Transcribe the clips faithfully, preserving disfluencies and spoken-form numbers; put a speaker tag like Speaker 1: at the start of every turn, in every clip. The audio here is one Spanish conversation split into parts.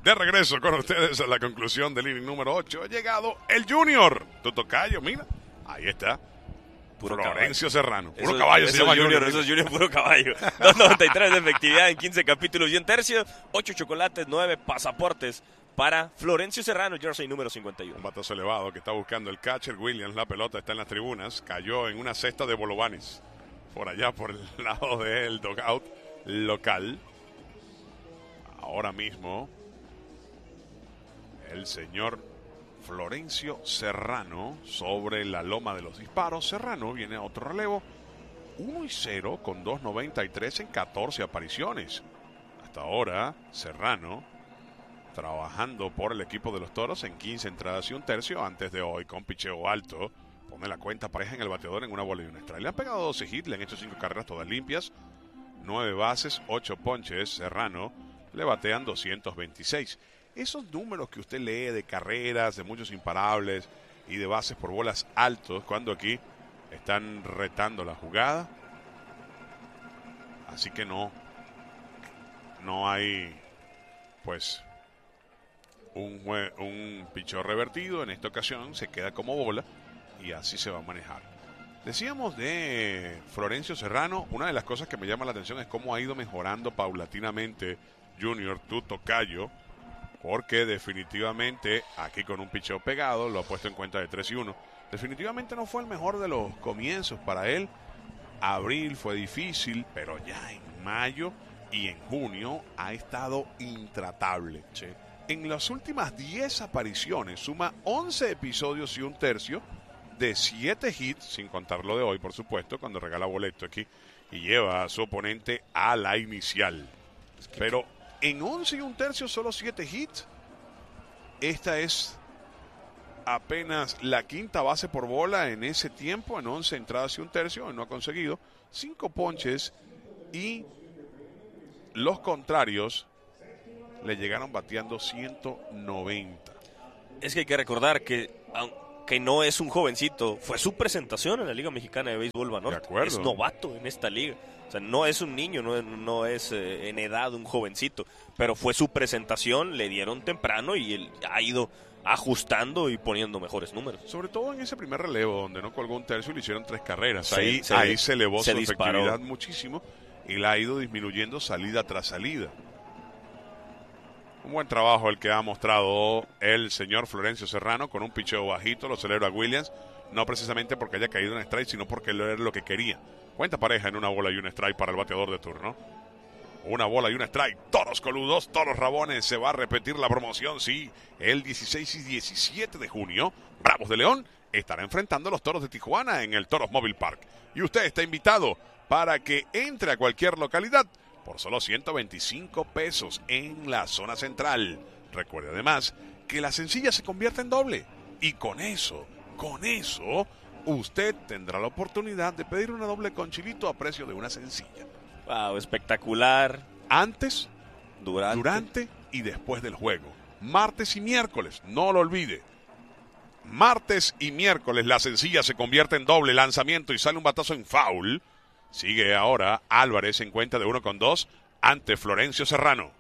Speaker 1: De regreso con ustedes a la conclusión del inning número ocho. Ha llegado el Junior. Tu tocayo, mira. Ahí está.
Speaker 2: Puro
Speaker 1: Florencio
Speaker 2: caballo.
Speaker 1: Serrano. Puro
Speaker 2: Eso,
Speaker 1: caballo
Speaker 2: eso
Speaker 1: se llama
Speaker 2: Junior.
Speaker 1: Junior.
Speaker 2: Eso es Junior, puro caballo. dos noventa y tres de efectividad en quince capítulos y un tercio. ocho chocolates, nueve pasaportes para Florencio Serrano, jersey número cincuenta y uno.
Speaker 1: Un batazo elevado que está buscando el catcher Williams. La pelota está en las tribunas. Cayó en una cesta de bolovanes. Por allá, por el lado del dugout local. Ahora mismo, el señor Florencio Serrano sobre la loma de los disparos. Serrano viene a otro relevo. uno y cero con dos noventa y tres en catorce apariciones. Hasta ahora, Serrano trabajando por el equipo de los Toros en quince entradas y un tercio. Antes de hoy, con picheo alto, pone la cuenta pareja en el bateador en una bola y un strike. Le han pegado doce hits, le han hecho cinco carreras todas limpias, nueve bases, ocho ponches. Serrano le batean doscientos veintiséis. Esos números que usted lee de carreras, de muchos imparables y de bases por bolas altos, cuando aquí están retando la jugada. Así que no, no hay, pues, un, un picheo revertido. En esta ocasión se queda como bola y así se va a manejar. Decíamos de Florencio Serrano, una de las cosas que me llama la atención es cómo ha ido mejorando paulatinamente Junior, tu tocayo, porque definitivamente aquí con un picheo pegado lo ha puesto en cuenta de tres y uno. Definitivamente no fue el mejor de los comienzos para él. Abril fue difícil, pero ya en mayo y en junio ha estado intratable.
Speaker 2: Sí.
Speaker 1: En las últimas diez apariciones suma once episodios y un tercio de siete hits, sin contar lo de hoy, por supuesto, cuando regala boleto aquí y lleva a su oponente a la inicial. Es que pero en once y un tercio, solo siete hits. Esta es apenas la quinta base por bola en ese tiempo, en once entradas y un tercio, no ha conseguido cinco ponches y los contrarios le llegaron bateando ciento noventa.
Speaker 2: Es que hay que recordar que, aunque no es un jovencito, fue su presentación en la Liga Mexicana de Béisbol Banorte.
Speaker 1: De acuerdo.
Speaker 2: Es novato en esta liga. O sea, no es un niño, no, no es eh, en edad un jovencito, pero fue su presentación, le dieron temprano y él ha ido ajustando y poniendo mejores números.
Speaker 1: Sobre todo en ese primer relevo, donde no colgó un tercio y le hicieron tres carreras.
Speaker 2: Sí,
Speaker 1: ahí,
Speaker 2: se,
Speaker 1: ahí se elevó
Speaker 2: se
Speaker 1: su
Speaker 2: disparó.
Speaker 1: efectividad muchísimo y la ha ido disminuyendo salida tras salida. Un buen trabajo el que ha mostrado el señor Florencio Serrano con un picheo bajito. Lo celebra Williams, no precisamente porque haya caído en strike, sino porque era lo que quería. Cuenta pareja en una bola y un strike para el bateador de turno. Una bola y un strike. Toros coludos, toros rabones. Se va a repetir la promoción, sí. El dieciséis y diecisiete de junio, Bravos de León estará enfrentando a los Toros de Tijuana en el Toros Mobile Park. Y usted está invitado para que entre a cualquier localidad por solo ciento veinticinco pesos en la zona central. Recuerde además que la sencilla se convierte en doble. Y con eso, con eso, usted tendrá la oportunidad de pedir una doble con chilito a precio de una sencilla.
Speaker 2: Wow, espectacular.
Speaker 1: Antes,
Speaker 2: Durante.
Speaker 1: durante y después del juego. Martes y miércoles, no lo olvide. Martes y miércoles la sencilla se convierte en doble lanzamiento y sale un batazo en foul. Sigue ahora Álvarez en cuenta de uno con dos ante Florencio Serrano.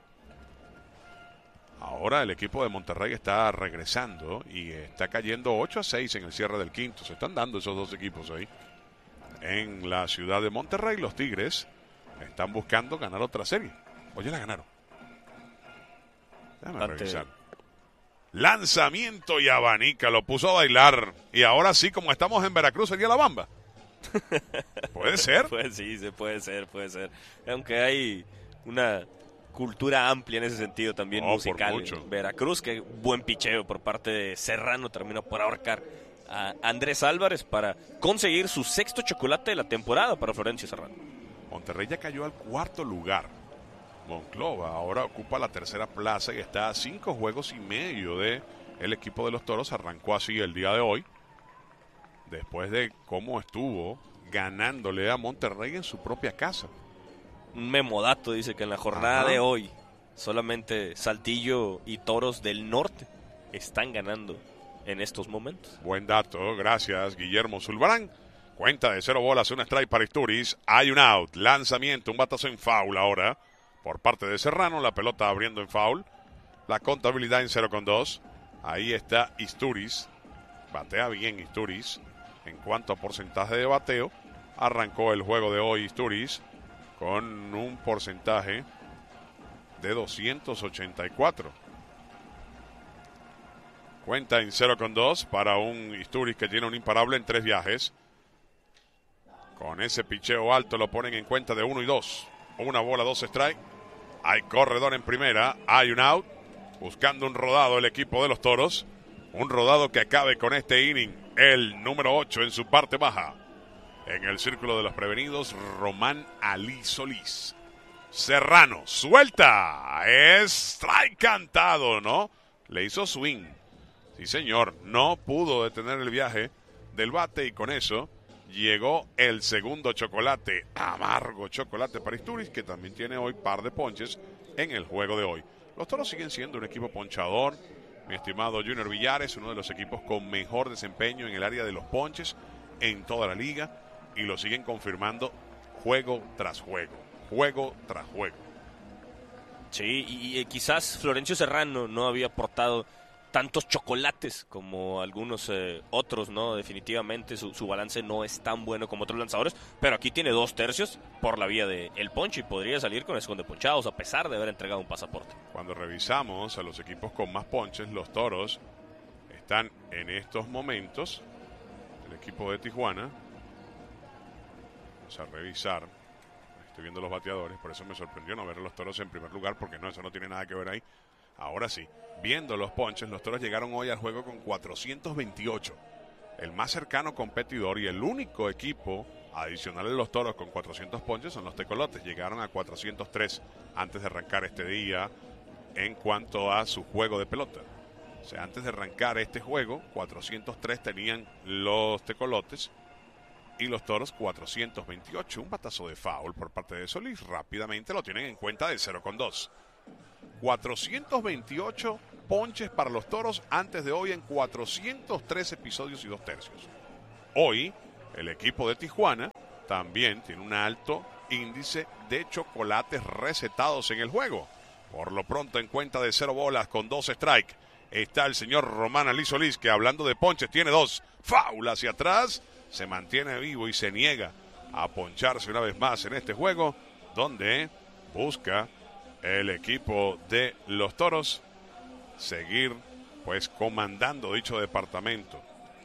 Speaker 1: Ahora el equipo de Monterrey está regresando y está cayendo ocho a seis en el cierre del quinto. Se están dando esos dos equipos ahí. En la ciudad de Monterrey, los Tigres están buscando ganar otra serie. Oye, la ganaron. Déjame
Speaker 2: Ante...
Speaker 1: revisar. Lanzamiento y abanica, lo puso a bailar. Y ahora sí, como estamos en Veracruz, sería la bamba. ¿Puede ser?
Speaker 2: Pues sí, se puede ser, puede ser. Aunque hay una cultura amplia en ese sentido también
Speaker 1: Oh,
Speaker 2: musical.
Speaker 1: por mucho.
Speaker 2: En Veracruz, que buen picheo por parte de Serrano, terminó por ahorcar a Andrés Álvarez para conseguir su sexto chocolate de la temporada para Florencio Serrano.
Speaker 1: Monterrey ya cayó al cuarto lugar. Monclova ahora ocupa la tercera plaza y está a cinco juegos y medio de el equipo de los Toros. Arrancó así el día de hoy, después de cómo estuvo ganándole a Monterrey en su propia casa.
Speaker 2: Un memodato dice que en la jornada
Speaker 1: Ajá.
Speaker 2: de hoy solamente Saltillo y Toros del Norte están ganando en estos momentos.
Speaker 1: Buen dato, gracias Guillermo Zulbarán. Cuenta de cero bolas, un strike para Isturiz. Hay un out, lanzamiento, un batazo en foul ahora por parte de Serrano. La pelota abriendo en foul. la contabilidad en cero con dos. Ahí está Isturiz. Batea bien Isturiz. En cuanto a porcentaje de bateo, arrancó el juego de hoy Isturiz con un porcentaje de doscientos ochenta y cuatro. Cuenta en cero con dos para un Isturiz que tiene un imparable en tres viajes. Con ese picheo alto lo ponen en cuenta de uno y dos. Una bola, dos strike. Hay corredor en primera. Hay un out. Buscando un rodado el equipo de los Toros. Un rodado que acabe con este inning. El número ocho en su parte baja. En el círculo de los prevenidos, Román Ali Solís. Serrano, suelta. Strike cantado, ¿no? Le hizo swing. Sí, señor. No pudo detener el viaje del bate y con eso llegó el segundo chocolate. Amargo chocolate para Isturiz, que también tiene hoy par de ponches en el juego de hoy. Los Toros siguen siendo un equipo ponchador. Mi estimado Junior Villares, uno de los equipos con mejor desempeño en el área de los ponches en toda la liga. Y lo siguen confirmando juego tras juego. Juego tras juego.
Speaker 2: Sí, y, y quizás Florencio Serrano no había aportado tantos chocolates como algunos eh, otros, ¿no? Definitivamente su, su balance no es tan bueno como otros lanzadores, pero aquí tiene dos tercios por la vía del el ponche y podría salir con esconde ponchados a pesar de haber entregado un pasaporte.
Speaker 1: Cuando revisamos a los equipos con más ponches, los Toros están en estos momentos, el equipo de Tijuana, vamos a revisar, estoy viendo los bateadores, por eso me sorprendió no ver a los Toros en primer lugar, porque no, eso no tiene nada que ver ahí. Ahora sí, viendo los ponches, los Toros llegaron hoy al juego con cuatrocientos veintiocho. El más cercano competidor y el único equipo adicional de los Toros con cuatrocientos ponches son los Tecolotes. Llegaron a cuatrocientos tres antes de arrancar este día en cuanto a su juego de pelota. O sea, antes de arrancar este juego, cuatrocientos tres tenían los Tecolotes y los Toros cuatrocientos veintiocho. Un batazo de foul por parte de Solís. Rápidamente lo tienen en cuenta de cero con dos. cuatrocientos veintiocho ponches para los Toros antes de hoy en cuatrocientos tres episodios y dos tercios. Hoy, el equipo de Tijuana también tiene un alto índice de chocolates recetados en el juego. Por lo pronto, en cuenta de cero bolas con dos strike, está el señor Román Ali Solís, que hablando de ponches tiene dos. Foul hacia atrás, se mantiene vivo y se niega a poncharse una vez más en este juego, donde busca el equipo de los Toros seguir pues comandando dicho departamento.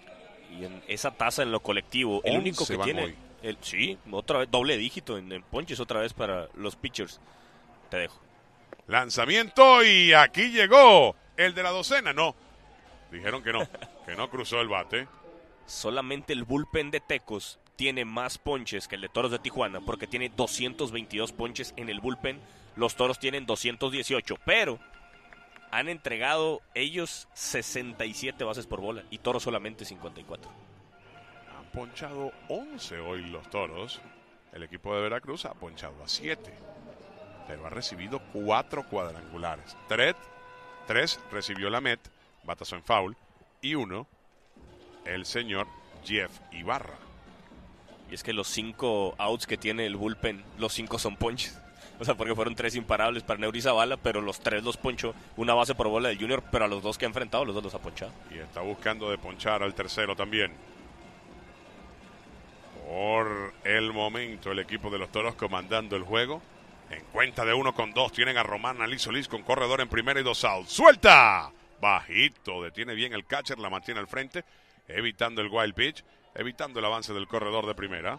Speaker 2: Y en esa tasa en lo colectivo, el único que tiene el, sí, otra vez doble dígito en, en ponches otra vez para los pitchers. Te dejo.
Speaker 1: Lanzamiento y aquí llegó el de la docena. No, dijeron que no, que no cruzó el bate.
Speaker 2: Solamente el bullpen de Tecos tiene más ponches que el de Toros de Tijuana, porque tiene doscientos veintidós ponches en el bullpen. Los Toros tienen doscientos dieciocho, pero han entregado ellos sesenta y siete bases por bola y Toros solamente cincuenta y cuatro.
Speaker 1: Han ponchado once hoy los Toros. El equipo de Veracruz ha ponchado a siete, pero ha recibido cuatro cuadrangulares. Tres, tres recibió la Met, batazo en foul, y uno, el señor Jeff Ibarra.
Speaker 2: Y es que los cinco outs que tiene el bullpen, los cinco son ponches. O sea, porque fueron tres imparables para Neuri Zavala, pero los tres los ponchó. Una base por bola del Junior, pero a los dos que ha enfrentado, los dos los ha ponchado.
Speaker 1: Y está buscando de ponchar al tercero también. Por el momento, el equipo de los Toros comandando el juego. En cuenta de uno con dos, tienen a Román Ali Solís con corredor en primera y dos outs. ¡Suelta! Bajito, detiene bien el catcher, la mantiene al frente, evitando el wild pitch, evitando el avance del corredor de primera.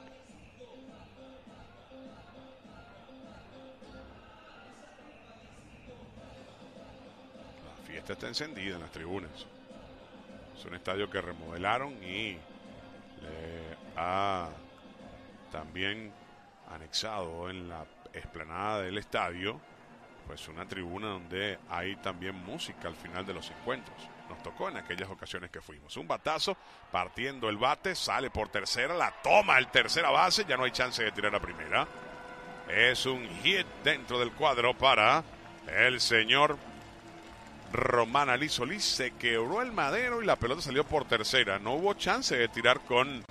Speaker 1: Esta está encendida en las tribunas. Es un estadio que remodelaron y le ha también anexado en la explanada del estadio pues una tribuna donde hay también música al final de los encuentros. Nos tocó en aquellas ocasiones que fuimos. Un batazo, partiendo el bate, sale por tercera, la toma el tercera base, ya no hay chance de tirar a primera. Es un hit dentro del cuadro para el señor Román Ali Solís. Se quebró el madero y la pelota salió por tercera. No hubo chance de tirar con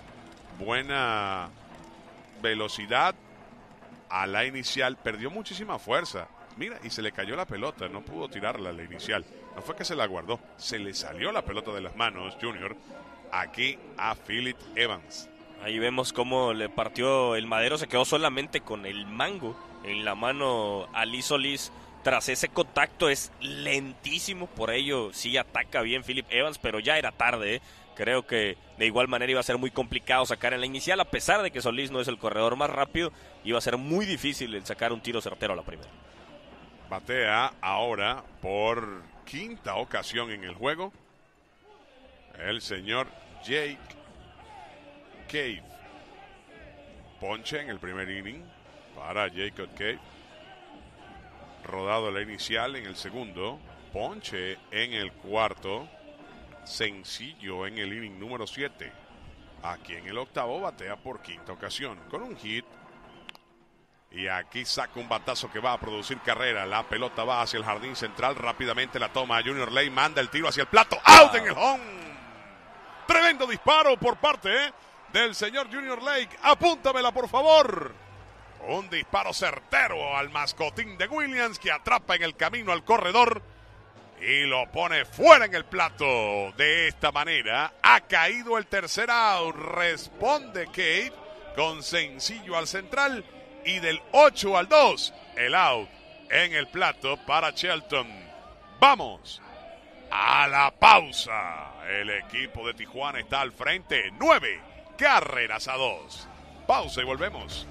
Speaker 1: buena velocidad a la inicial. Perdió muchísima fuerza. Mira, y se le cayó la pelota, no pudo tirarla la inicial. No fue que se la guardó, se le salió la pelota de las manos, Junior, aquí a Philip Evans.
Speaker 2: Ahí vemos cómo le partió el madero, se quedó solamente con el mango en la mano a Lee Solís. Tras ese contacto es lentísimo, por ello sí ataca bien Philip Evans, pero ya era tarde, ¿eh? Creo que de igual manera iba a ser muy complicado sacar en la inicial, a pesar de que Solís no es el corredor más rápido, iba a ser muy difícil el sacar un tiro certero a la primera.
Speaker 1: Batea ahora por quinta ocasión en el juego el señor Jake Cave. Ponche en el primer inning para Jacob Cave. Rodado la inicial en el segundo. Ponche en el cuarto. Sencillo en el inning número siete. Aquí en el octavo batea por quinta ocasión con un hit. Y aquí saca un batazo que va a producir carrera. La pelota va hacia el jardín central. Rápidamente la toma Junior Lake. Manda el tiro hacia el plato. ¡Out en el home! Tremendo disparo por parte ¿eh? del señor Junior Lake. Apúntamela, por favor. Un disparo certero al mascotín de Williams que atrapa en el camino al corredor y lo pone fuera en el plato. De esta manera ha caído el tercer out. Responde Cade con sencillo al central. Y del ocho al dos, el out en el plato para Shelton. Vamos a la pausa. El equipo de Tijuana está al frente. Nueve carreras a dos. Pausa y volvemos.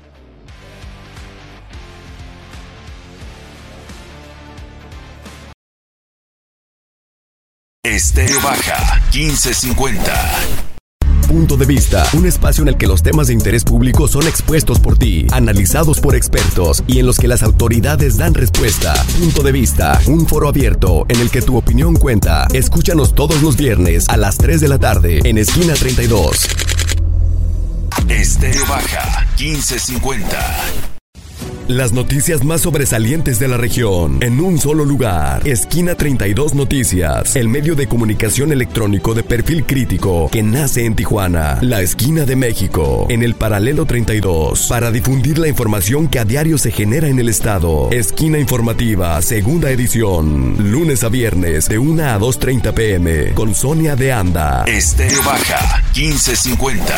Speaker 3: Estéreo Baja, quince cincuenta.
Speaker 4: Punto de Vista, un espacio en el que los temas de interés público son expuestos por ti, analizados por expertos y en los que las autoridades dan respuesta. Punto de Vista, un foro abierto en el que tu opinión cuenta. Escúchanos todos los viernes a las tres de la tarde en Esquina treinta y dos.
Speaker 3: Estéreo Baja, quince cincuenta.
Speaker 4: Las noticias más sobresalientes de la región en un solo lugar. Esquina treinta y dos Noticias, el medio de comunicación electrónico de perfil crítico que nace en Tijuana, la esquina de México, en el paralelo treinta y dos, para difundir la información que a diario se genera en el estado. Esquina Informativa, segunda edición, lunes a viernes de una a dos treinta pm, con Sonia de Anda.
Speaker 3: Estéreo Baja, quince cincuenta.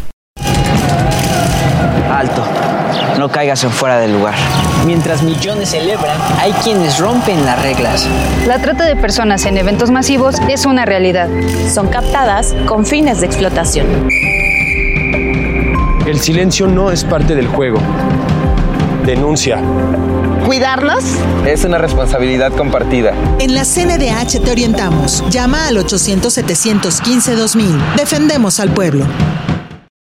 Speaker 5: Alto, no caigas en fuera del lugar. Mientras millones celebran, hay quienes rompen las reglas.
Speaker 6: La trata de personas en eventos masivos es una realidad.
Speaker 7: Son captadas con fines de explotación.
Speaker 8: El silencio no es parte del juego. Denuncia.
Speaker 9: ¿Cuidarnos?
Speaker 10: Es una responsabilidad compartida.
Speaker 9: En la C N D H te orientamos. Llama al ochocientos, setecientos quince, dos mil. Defendemos al pueblo.